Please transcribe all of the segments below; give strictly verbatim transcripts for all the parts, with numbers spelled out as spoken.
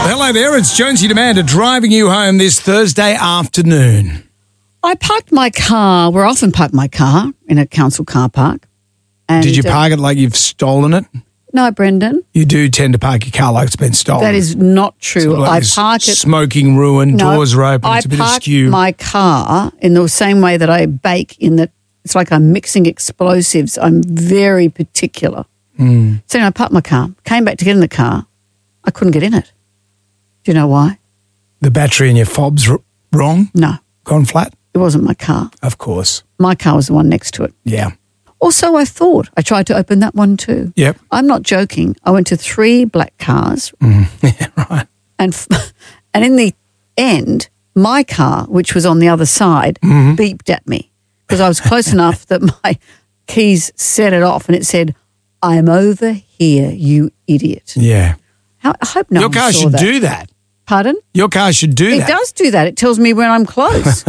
hello there. It's Jonesy Demanda driving you home this Thursday afternoon. I parked my car, where I often park my car, in a council car park. And, Did you uh, park it like you've stolen it? No, Brendan. You do tend to park your car like it's been stolen. That is not true. Sort of like I this park it. Smoking ruin, No, doors are open, I it's a bit park askew. my car in the same way that I bake, in that it's like I'm mixing explosives. I'm very particular. Mm. So I parked my car, came back to get in the car. I couldn't get in it. Do you know why? The battery in your fob's r- wrong? No, Gone flat? it wasn't my car. Of course. My car was the one next to it. Yeah. Also, I thought. I tried to open that one too. Yep. I'm not joking. I went to three black cars. Yeah, right. And f- and in the end, my car, which was on the other side, Mm-hmm. beeped at me because I was close enough that my keys set it off, and it said, "I'm over here, you idiot." Yeah. How, I hope no Your one car saw should that. do that. Pardon? Your car should do It that. does do that. It tells me when I'm close.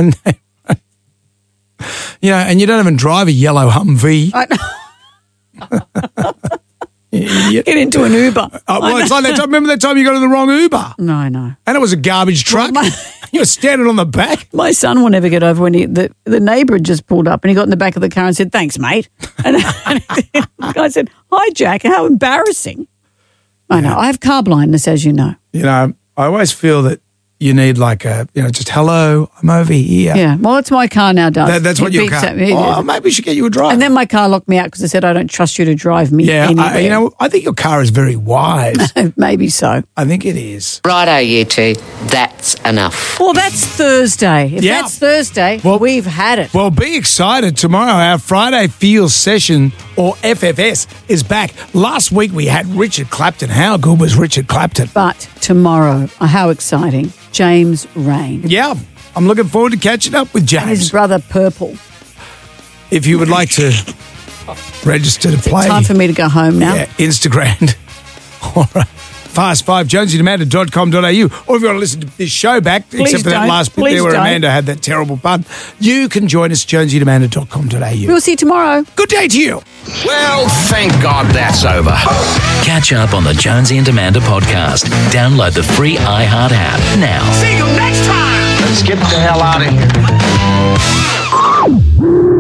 You know, and you don't even drive a yellow Humvee. I, You idiot. get into an Uber. Oh, well, it's like that time. Remember that time you got in the wrong Uber? No, I know. And it was a garbage truck. my- You were standing on the back. My son will never get over when he, the, the neighbour had just pulled up and he got in the back of the car and said, "Thanks, mate." And, and the guy said, "Hi, Jack. How embarrassing." I know. I have car blindness, as you know. You know, I always feel that you need like a, you know, just hello, I'm over here. Yeah. Well, it's my car now, does. That, that's what It your beeps car. at me. Oh, maybe we should get you a driver. And then my car locked me out because I said, "I don't trust you to drive me yeah, anywhere." I, you know, I think your car is very wise. Maybe so. I think it is. Righto, you two. That's enough. Well, that's Thursday. If Yeah. that's Thursday, Well- we've had it. Well, be excited. Tomorrow, our Friday Feels session, or F F S, is back. Last week, we had Richard Clapton. How good was Richard Clapton? But tomorrow, oh, how exciting, James Rain. Yeah, I'm looking forward to catching up with His James. brother, Purple. If you would like to register to play, Time for me to go home now. yeah, Instagram or uh, fast five jonesy demanda dot com dot a u, or if you want to listen to this show back, Please except for that don't. last bit Please there where don't. Amanda had that terrible pun, you can join us jonesy demanda dot com dot a u. We'll see you tomorrow. Good day to you. Well, thank God that's over. Catch up on the Jonesy and Amanda podcast. Download the free iHeart app now. See you next time. Let's get the hell out of here.